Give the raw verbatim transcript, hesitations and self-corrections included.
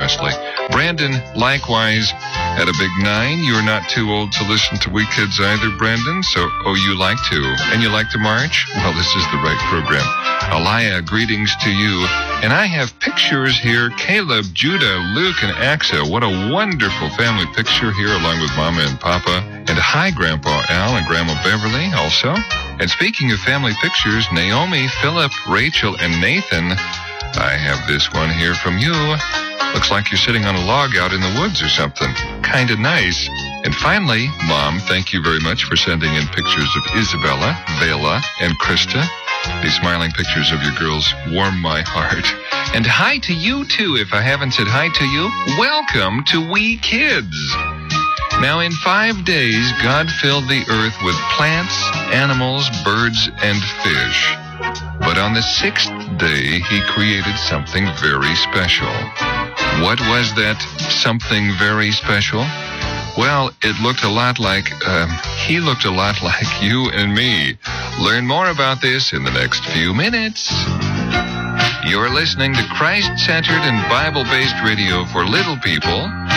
honestly. Brandon, likewise, at a big nine. You're not too old to listen to We Kids either, Brandon. So, oh, you like to. And you like to march? Well, this is the right program. Aliyah, greetings to you. And I have pictures here. Caleb, Judah, Luke, and Axa. What a wonderful family picture here along with Mama and Papa. And hi, Grandpa Al and Grandma Beverly also. And speaking of family pictures, Naomi, Philip, Rachel, and Nathan, I have this one here from you. Looks like you're sitting on a log out in the woods or something. Kinda nice. And finally, Mom, thank you very much for sending in pictures of Isabella, Vela, and Krista. These smiling pictures of your girls warm my heart. And hi to you, too. If I haven't said hi to you, welcome to We Kids. Now, in five days, God filled the earth with plants, animals, birds, and fish. But on the sixth day, he created something very special. What was that something very special? Well, it looked a lot like, uh, he looked a lot like you and me. Learn more about this in the next few minutes. You're listening to Christ-centered and Bible-based radio for little people